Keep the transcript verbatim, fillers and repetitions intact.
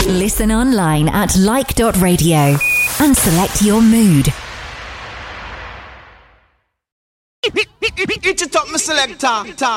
Listen online at like dot radio and select your mood. It it up, my selector.